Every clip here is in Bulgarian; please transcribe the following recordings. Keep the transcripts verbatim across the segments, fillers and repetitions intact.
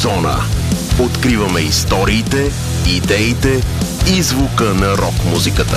Зона. Откриваме историите, идеите и звука на рок-музиката.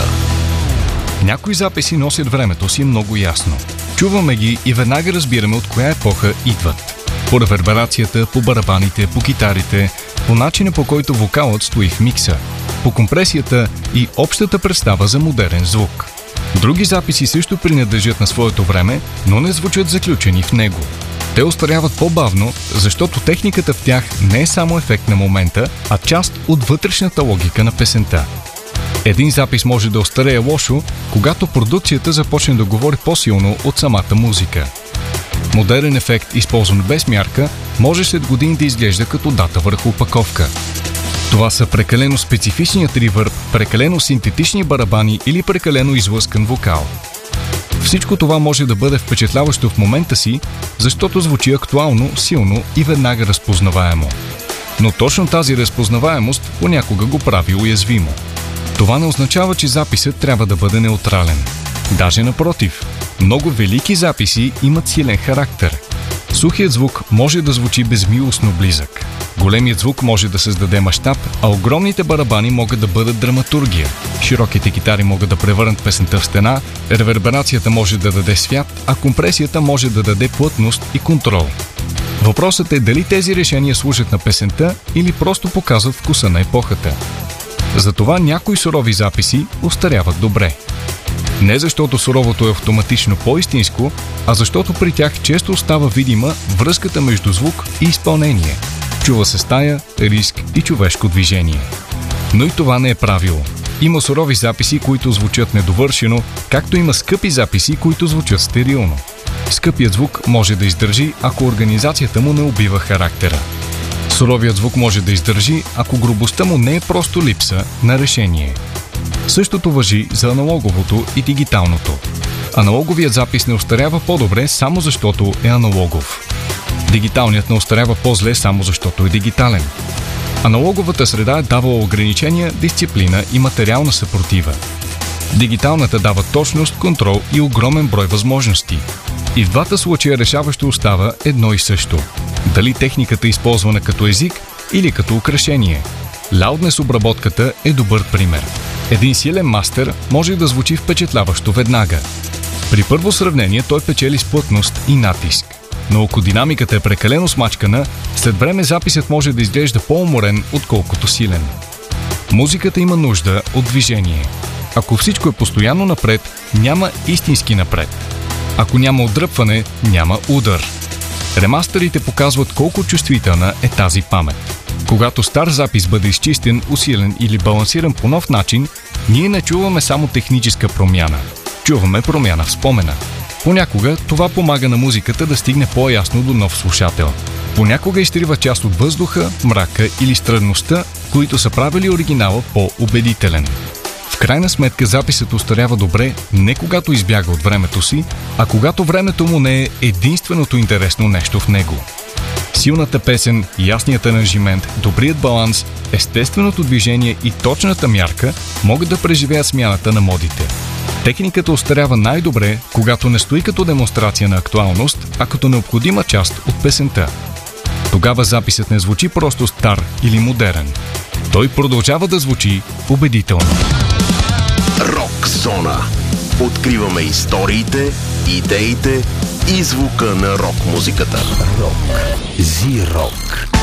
Някои записи носят времето си много ясно. Чуваме ги и веднага разбираме от коя епоха идват. По реверберацията, по барабаните, по китарите, по начина по който вокалът стои в микса, по компресията и общата представа за модерен звук. Други записи също принадлежат на своето време, но не звучат заключени в него. Те остаряват по-бавно, защото техниката в тях не е само ефект на момента, а част от вътрешната логика на песента. Един запис може да остарее лошо, когато продукцията започне да говори по-силно от самата музика. Модерен ефект, използван без мярка, може след години да изглежда като дата върху опаковка. Това са прекалено специфичният ревърб, прекалено синтетични барабани или прекалено излъскан вокал. Всичко това може да бъде впечатляващо в момента си, защото звучи актуално, силно и веднага разпознаваемо. Но точно тази разпознаваемост понякога го прави уязвимо. Това не означава, че записът трябва да бъде неутрален. Даже напротив, много велики записи имат силен характер. Сухият звук може да звучи безмилостно близък. Големият звук може да създаде мащаб, а огромните барабани могат да бъдат драматургия. Широките китари могат да превърнат песента в стена, реверберацията може да даде свят, а компресията може да даде плътност и контрол. Въпросът е дали тези решения служат на песента или просто показват вкуса на епохата. Затова някои сурови записи остаряват добре. Не защото суровото е автоматично по-истинско, а защото при тях често остава видима връзката между звук и изпълнение. Чува се стая, риск и човешко движение. Но и това не е правило. Има сурови записи, които звучат недовършено, както има скъпи записи, които звучат стерилно. Скъпият звук може да издържи, ако организацията му не убива характера. Суровият звук може да издържи, ако грубостта му не е просто липса на решение. Същото важи за аналоговото и дигиталното. Аналоговият запис не остарява по-добре само защото е аналогов. Дигиталният не остарява по-зле само защото е дигитален. Аналоговата среда е давала ограничения, дисциплина и материална съпротива. Дигиталната дава точност, контрол и огромен брой възможности. И в двата случая решаващо остава едно и също. Дали техниката е използвана като език или като украшение. Лауднес обработката е добър пример. Един силен мастер може да звучи впечатляващо веднага. При първо сравнение той печели с плътност и натиск. Но ако динамиката е прекалено смачкана, след време записът може да изглежда по-уморен, отколкото силен. Музиката има нужда от движение. Ако всичко е постоянно напред, няма истински напред. Ако няма отдръпване, няма удар. Ремастерите показват колко чувствителна е тази памет. Когато стар запис бъде изчистен, усилен или балансиран по нов начин, ние не чуваме само техническа промяна. Чуваме промяна в спомена. Понякога това помага на музиката да стигне по-ясно до нов слушател. Понякога изтрива част от въздуха, мрака или странността, които са правили оригинала по-убедителен. В крайна сметка записът остарява добре не когато избяга от времето си, а когато времето му не е единственото интересно нещо в него. Силната песен, ясният аранжимент, добрият баланс, естественото движение и точната мярка могат да преживеят смяната на модите. Техниката остарява най-добре, когато не стои като демонстрация на актуалност, а като необходима част от песента. Тогава записът не звучи просто стар или модерен. Той продължава да звучи убедително. Рок Зона. Откриваме историите, идеите и звука на рок-музиката. Рок. Зи-рок.